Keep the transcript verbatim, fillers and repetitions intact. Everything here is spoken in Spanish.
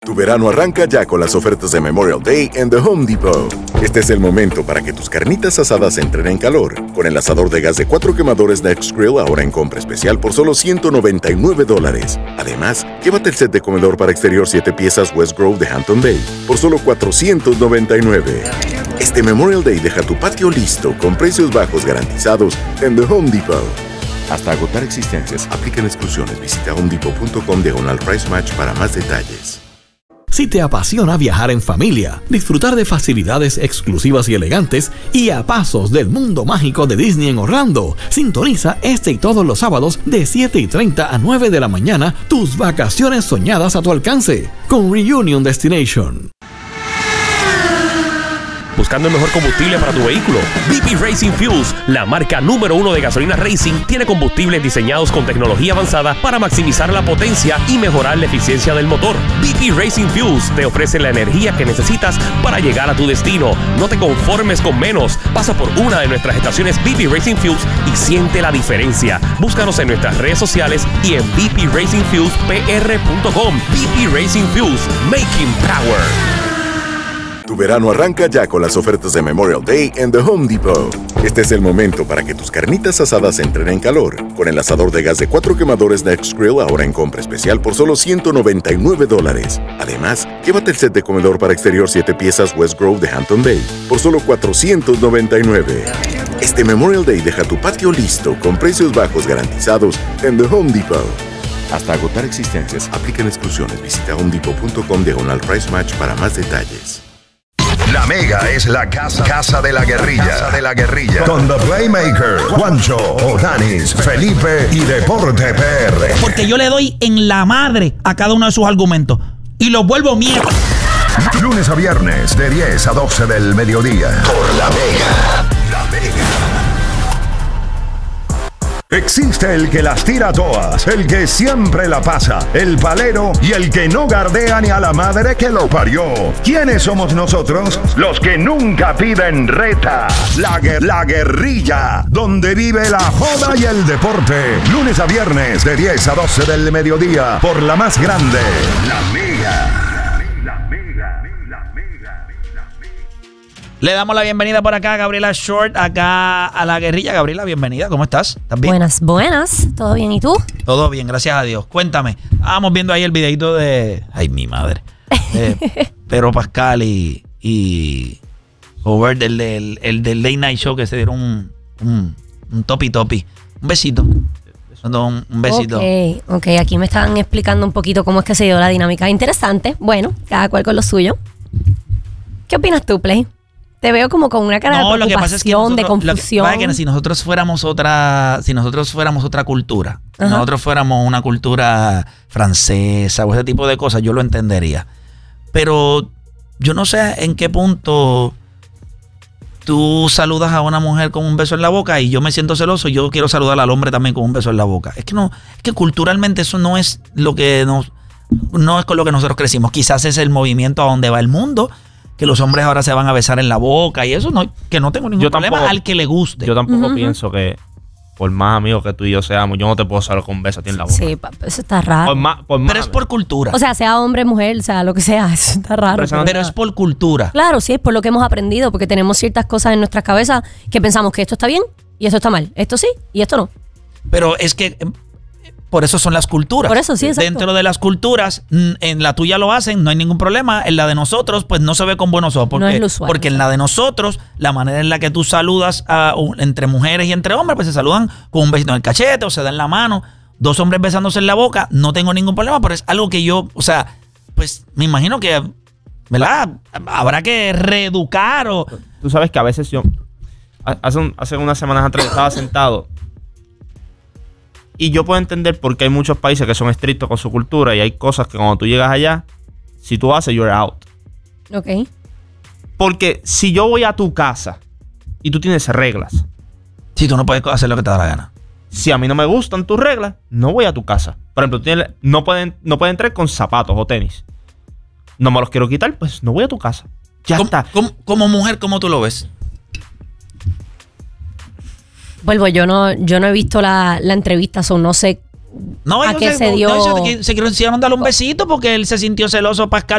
Tu verano arranca ya con las ofertas de Memorial Day en The Home Depot. Este es el momento para que tus carnitas asadas entren en calor. Con el asador de gas de cuatro quemadores Next Grill ahora en compra especial por solo ciento noventa y nueve dólares. Además, llévate el set de comedor para exterior siete piezas West Grove de Hampton Bay por solo cuatrocientos noventa y nueve. Este Memorial Day deja tu patio listo con precios bajos garantizados en The Home Depot. Hasta agotar existencias, aplican exclusiones. Visita homedepot punto com diagonal price match para más detalles. Si te apasiona viajar en familia, disfrutar de facilidades exclusivas y elegantes y a pasos del mundo mágico de Disney en Orlando, sintoniza este y todos los sábados de siete y treinta a nueve de la mañana tus vacaciones soñadas a tu alcance con Reunion Destination. Buscando el mejor combustible para tu vehículo, B P Racing Fuels, la marca número uno de gasolina racing, tiene combustibles diseñados con tecnología avanzada para maximizar la potencia y mejorar la eficiencia del motor. B P Racing Fuels te ofrece la energía que necesitas para llegar a tu destino. No te conformes con menos. Pasa por una de nuestras estaciones B P Racing Fuels y siente la diferencia. Búscanos en nuestras redes sociales y en b p racing fuels p r punto com. B P Racing Fuels, making power. Tu verano arranca ya con las ofertas de Memorial Day en The Home Depot. Este es el momento para que tus carnitas asadas entren en calor. Con el asador de gas de cuatro quemadores Next Grill ahora en compra especial por solo ciento noventa y nueve dólares. Además, llévate el set de comedor para exterior siete piezas West Grove de Hampton Bay por solo cuatrocientos noventa y nueve. Este Memorial Day deja tu patio listo con precios bajos garantizados en The Home Depot. Hasta agotar existencias, aplican exclusiones. Visita homedepot punto com diagonal price match para más detalles. La Mega es la casa, casa de la guerrilla, casa de la guerrilla. Con The Playmaker, Juancho, Odanis, Felipe y Deporte P R. Porque yo le doy en la madre a cada uno de sus argumentos y los vuelvo mierda. Lunes a viernes de diez a doce del mediodía. Por La Mega. La Mega. Existe el que las tira todas, el que siempre la pasa, el palero y el que no gardea ni a la madre que lo parió. ¿Quiénes somos nosotros? Los que nunca piden reta. La, guer la guerrilla, donde vive la joda y el deporte. Lunes a viernes de diez a doce del mediodía por la más grande, La Mega. Le damos la bienvenida por acá a Gabriela Short, acá a la guerrilla. Gabriela, bienvenida, ¿cómo estás? ¿Estás bien? Buenas, buenas. ¿Todo bien? ¿Y tú? Todo bien, gracias a Dios. Cuéntame, estábamos viendo ahí el videito de... Ay, mi madre. Eh, Pedro Pascal y... y Robert, el del, el del Late Night Show, que se dieron un, un, un topi topi. Un besito. Un, un besito. Ok, ok. Aquí me estaban explicando un poquito cómo es que se dio la dinámica. Interesante. Bueno, cada cual con lo suyo. ¿Qué opinas tú, Play? Te veo como con una cara no, de preocupación, lo que pasa es que nosotros, de confusión. Lo que pasa es que si nosotros fuéramos otra, si nosotros fuéramos otra cultura, si Ajá. nosotros fuéramos una cultura francesa o ese tipo de cosas, yo lo entendería. Pero yo no sé en qué punto tú saludas a una mujer con un beso en la boca y yo me siento celoso y yo quiero saludar al hombre también con un beso en la boca. Es que no, es que culturalmente eso no es lo que nos, no es con lo que nosotros crecimos. Quizás es el movimiento a donde va el mundo, que los hombres ahora se van a besar en la boca y eso, no, que no tengo ningún yo problema tampoco, al que le guste. Yo tampoco uh-huh. pienso que por más amigos que tú y yo seamos, yo no te puedo saludar con un beso a ti en la boca. Sí, eso está raro. Por más, por más pero es por cultura. O sea, sea hombre, mujer, o sea, lo que sea, eso está raro. Pero, pero, pero es por cultura. Claro, sí, es por lo que hemos aprendido, porque tenemos ciertas cosas en nuestras cabezas que pensamos que esto está bien y esto está mal. Esto sí y esto no. Pero es que... Por eso son las culturas. Por eso sí, exacto. Dentro de las culturas, en la tuya lo hacen, no hay ningún problema. En la de nosotros, pues no se ve con buenos ojos. Porque, no es lo usual, porque en la de nosotros, la manera en la que tú saludas a, entre mujeres y entre hombres, pues se saludan con un besito en el cachete o se dan la mano. Dos hombres besándose en la boca, no tengo ningún problema, pero es algo que yo, o sea, pues me imagino que, ¿verdad? Habrá que reeducar o... Tú sabes que a veces yo, hace, un, hace unas semanas atrás estaba sentado y yo puedo entender por qué hay muchos países que son estrictos con su cultura y hay cosas que cuando tú llegas allá, si tú haces, you're out. Ok. Porque si yo voy a tu casa y tú tienes reglas. Sí, tú no puedes hacer lo que te da la gana. Si a mí no me gustan tus reglas, no voy a tu casa. Por ejemplo, tienes, no, pueden, no pueden entrar con zapatos o tenis. No me los quiero quitar, pues no voy a tu casa. Ya ¿Cómo, está. ¿cómo, como mujer, ¿cómo tú lo ves? Vuelvo, yo no, yo no he visto la, la entrevista, o no sé No, a ellos que se, se dio... no, se, se quisieron darle un besito porque él se sintió celoso Pascal